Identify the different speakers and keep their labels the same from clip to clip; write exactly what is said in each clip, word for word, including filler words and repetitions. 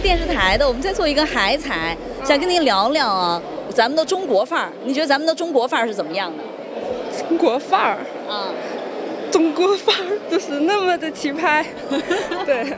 Speaker 1: 电视台的，我们在做一个海采，想跟您聊聊啊，咱们的中国范儿。你觉得咱们的中国范儿是怎么样的？
Speaker 2: 中国范儿
Speaker 1: 啊，
Speaker 2: 中国范儿就是那么的气派，对。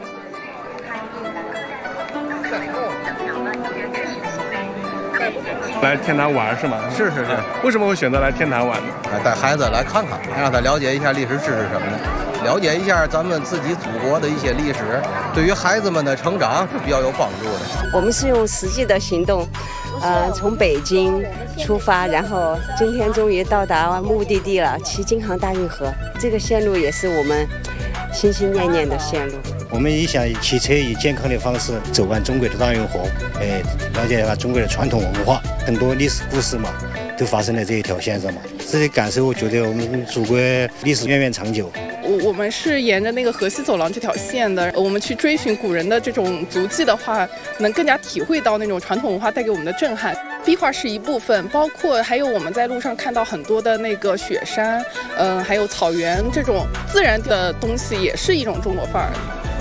Speaker 3: 来天坛玩是吗？
Speaker 4: 是是是。
Speaker 3: 为什么会选择来天坛玩呢？
Speaker 4: 带孩子来看看，让他了解一下历史知识什么的，了解一下咱们自己祖国的一些历史，对于孩子们的成长是比较有帮助的。
Speaker 5: 我们是用实际的行动，呃，从北京出发，然后今天终于到达目的地了，骑京杭大运河。这个线路也是我们心心念念的线路。
Speaker 6: 我们也想骑车以健康的方式走完中国的大运河，哎，了解一下中国的传统文化，很多历史故事嘛，都发生在这一条线上嘛。这些感受，我觉得我们祖国历史源远长久。
Speaker 2: 我我们是沿着那个河西走廊这条线的，我们去追寻古人的这种足迹的话，能更加体会到那种传统文化带给我们的震撼。壁画是一部分，包括还有我们在路上看到很多的那个雪山，嗯、呃，还有草原这种自然的东西，也是一种中国范儿。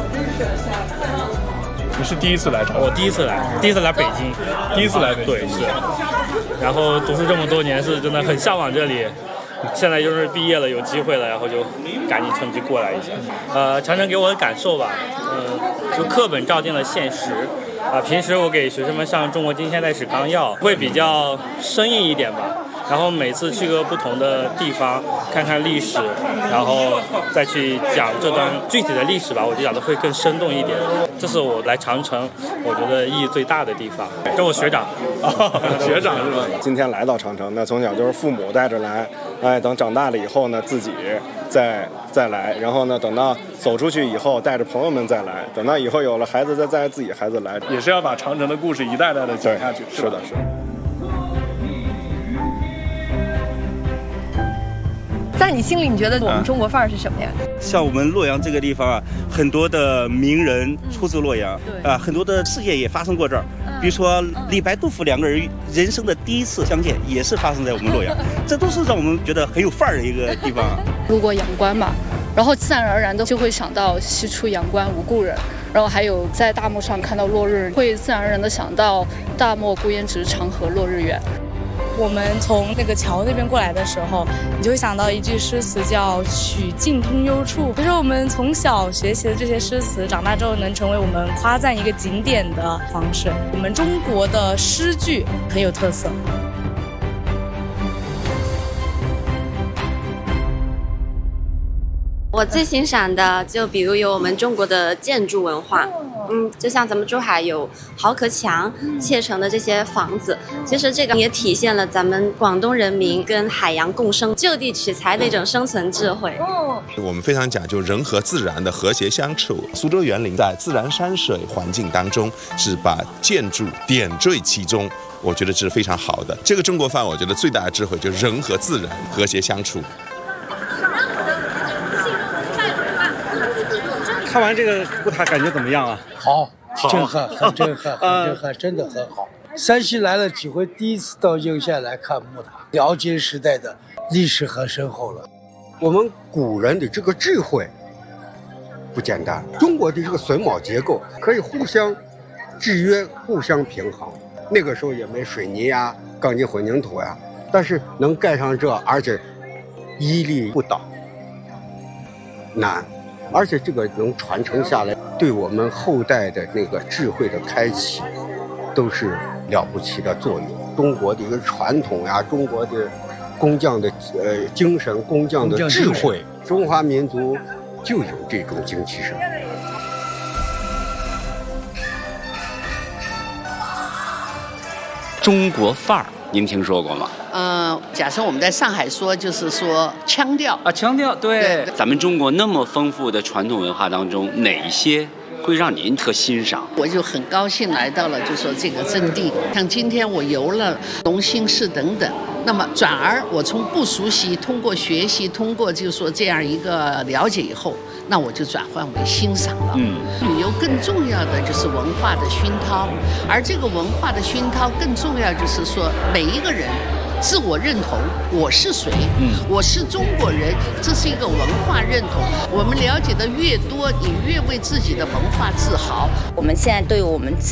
Speaker 3: 你是第一次来长？
Speaker 7: 我第一次来，第一次来北京，
Speaker 3: 第一次来北京，
Speaker 7: 对是。然后读书这么多年，是真的很向往这里。现在就是毕业了，有机会了，然后就赶紧趁机过来一下。呃，长城给我的感受吧，嗯、呃，就课本照进了现实。啊、呃，平时我给学生们上《中国近现代史纲要》，会比较生硬一点吧。然后每次去个不同的地方看看历史，然后再去讲这段具体的历史吧，我就讲的会更生动一点。这是我来长城我觉得意义最大的地方。这是我学长，
Speaker 3: 哦、学长是吧？
Speaker 8: 今天来到长城，那从小就是父母带着来，哎，等长大了以后呢，自己再再来，然后呢，等到走出去以后，带着朋友们再来，等到以后有了孩子，再带自己孩子来，
Speaker 3: 也是要把长城的故事一代代的讲下去。
Speaker 8: 是的，是的。
Speaker 9: 在你心里，你觉得我们中国范儿是什么呀？
Speaker 10: 像我们洛阳这个地方啊，很多的名人出自洛阳，嗯、啊，很多的事件也发生过这儿。嗯、比如说李白、杜甫两个人人生的第一次相见，也是发生在我们洛阳，这都是让我们觉得很有范儿的一个地方。
Speaker 11: 路过阳关嘛，然后自然而然的就会想到西出阳关无故人，然后还有在大漠上看到落日，会自然而然的想到大漠孤烟直，长河落日圆。
Speaker 12: 我们从那个桥那边过来的时候，你就会想到一句诗词叫“曲径通幽处”。就是我们从小学习的这些诗词，长大之后能成为我们夸赞一个景点的方式。我们中国的诗句很有特色。
Speaker 13: 我最欣赏的就比如有我们中国的建筑文化，嗯，就像咱们珠海有豪壳墙砌成的这些房子，其实这个也体现了咱们广东人民跟海洋共生、就地取材的一种生存智慧。
Speaker 14: 我们非常讲究人和自然的和谐相处。苏州园林在自然山水环境当中，是把建筑点缀其中，我觉得这是非常好的。这个中国范，我觉得最大的智慧就是人和自然和谐相处。
Speaker 6: 看完这个木塔感觉怎么样啊？
Speaker 15: 好，震撼，很震撼，很震撼，真的很好。山西来了几回，第一次到应县来看木塔，辽金时代的历史很深厚了。
Speaker 16: 我们古人的这个智慧不简单，中国的这个榫卯结构可以互相制约、互相平衡。那个时候也没水泥呀、钢筋混凝土呀，但是能盖上这，而且屹立不倒，难。而且这个能传承下来，对我们后代的那个智慧的开启，都是了不起的作用。中国的一个传统呀，中国的工匠的呃精神，工匠的智慧，中华民族就有这种精气神。
Speaker 17: 中国范儿，您听说过吗？
Speaker 18: 呃，假设我们在上海说，就是说腔调
Speaker 17: 啊，腔调，对。咱们中国那么丰富的传统文化当中，哪一些会让您特欣赏？
Speaker 18: 我就很高兴来到了，就说这个阵地。像今天我游了龙兴寺等等，那么转而我从不熟悉，通过学习，通过就是说这样一个了解以后，那我就转换为欣赏了。嗯，旅游更重要的就是文化的熏陶，而这个文化的熏陶更重要就是说每一个人自我认同，我是谁？嗯，我是中国人，这是一个文化认同。我们了解的越多，你越为自己的文化自豪。
Speaker 1: 我们现在对我们自